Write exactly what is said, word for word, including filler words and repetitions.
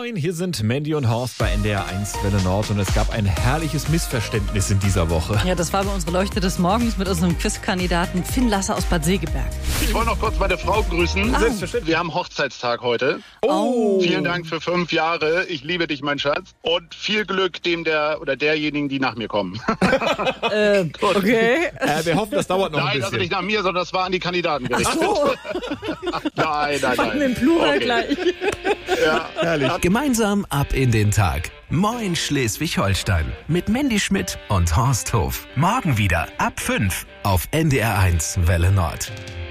Moin, hier sind Mandy und Horst bei N D R eins Welle Nord und es gab ein herrliches Missverständnis in dieser Woche. Ja, das war bei unserer Leuchte des Morgens mit unserem Quizkandidaten Finn Lasser aus Bad Segeberg. Ich wollte noch kurz meine Frau grüßen. Selbstverständlich. Wir haben Hochzeitstag heute. Oh. Vielen Dank für fünf Jahre. Ich liebe dich, mein Schatz. Und viel Glück dem der oder derjenigen, die nach mir kommen. äh, okay. Äh, wir hoffen, das dauert noch ein Nein, bisschen. also nicht nach mir, sondern das war an die Kandidaten gerichtet. So, Nein, nein, fangen wir nein. im Plural Okay. gleich. Ja. Herrlich. Gemeinsam ab in den Tag. Moin Schleswig-Holstein mit Mandy Schmidt und Horst Hof. Morgen wieder ab fünf auf N D R eins Welle Nord.